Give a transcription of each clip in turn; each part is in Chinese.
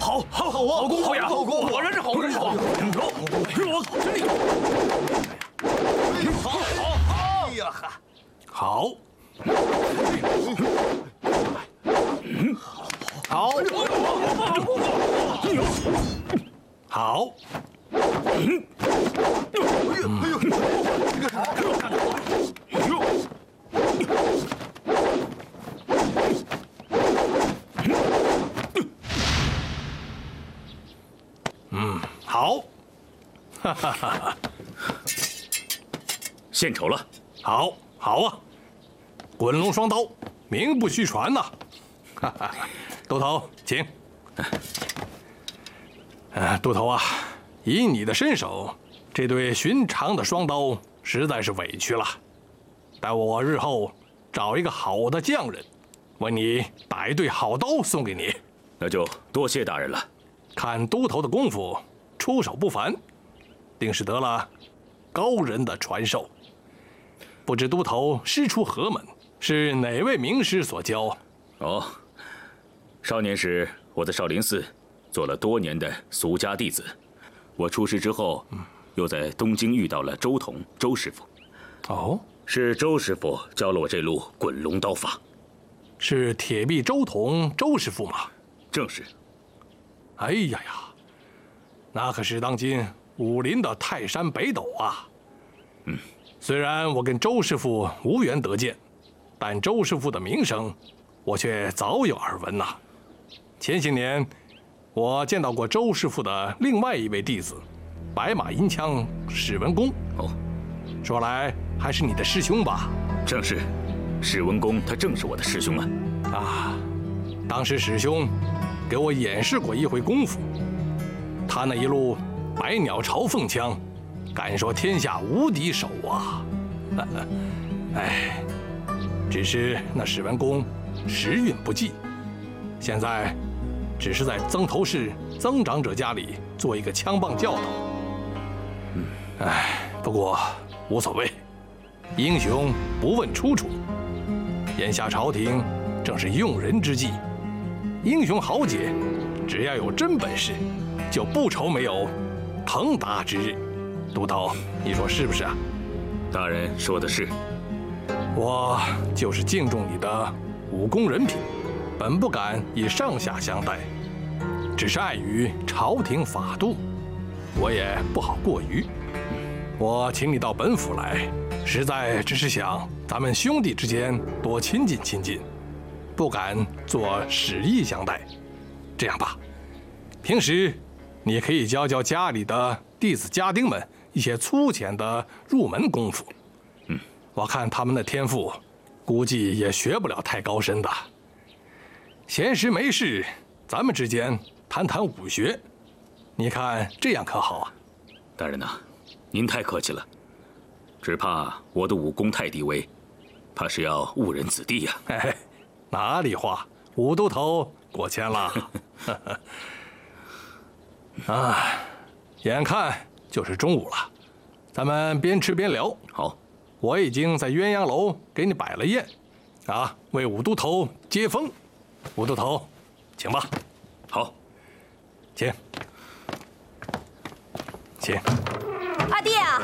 好功夫呀！果然是好功夫！我真厉害！好！哎呀哈！好！好！好！好，哈哈哈！ 献丑了。 好啊！滚龙双刀，名不虚传呐！哈哈，都头，请。都头啊，以你的身手，这对寻常的双刀实在是委屈了。待我日后找一个好的匠人，为你打一对好刀送给你。 那就多谢大人了。 看都头的功夫，出手不凡，定是得了高人的传授。不知都头师出何门？是哪位名师所教？ 哦，少年时我在少林寺做了多年的俗家弟子。我出师之后，又在东京遇到了周同周师傅。 哦， 是周师傅教了我这路滚龙刀法。 是铁臂周同周师傅吗？ 正是。 哎呀呀，那可是当今武林的泰山北斗啊！虽然我跟周师傅无缘得见，但周师傅的名声，我却早有耳闻呐。前些年，我见到过周师傅的另外一位弟子，白马银枪史文恭。 哦， 说来还是你的师兄吧？ 正是，史文恭他正是我的师兄啊！ 啊，当时史兄给我演示过一回功夫，他那一路百鸟朝凤枪，敢说天下无敌手啊！哎，只是那史文恭时运不济，现在只是在曾头市曾长者家里做一个枪棒教导。哎，不过无所谓，英雄不问出处。眼下朝廷正是用人之际，英雄豪杰只要有真本事，就不愁没有腾达之日。都头，你说是不是啊？ 大人说的是。 我就是敬重你的武功人品，本不敢以上下相待，只是碍于朝廷法度，我也不好过于。我请你到本府来，实在只是想咱们兄弟之间多亲近亲近，不敢做使役相待。这样吧，平时你可以教教家里的弟子家丁们一些粗浅的入门功夫。我看他们的天赋，估计也学不了太高深的。闲时没事，咱们之间谈谈武学，你看这样可好啊？ 大人呐，您太客气了，只怕我的武功太低微，怕是要误人子弟呀。 哎，哪里话，武都头过谦了。啊，眼看就是中午了，咱们边吃边聊。 好， 我已经在鸳鸯楼给你摆了宴，啊，为武都头接风。武都头，请吧。 好， 请，请。 阿弟啊！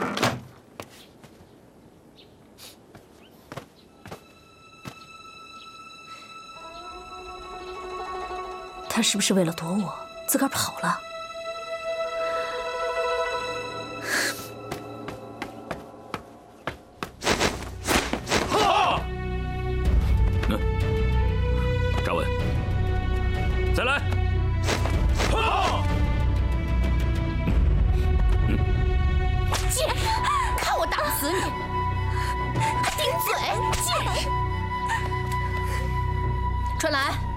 他是不是为了躲我，自个儿跑了？ 扎稳，再来！ 贱，看我打死你！还顶嘴，贱！春兰。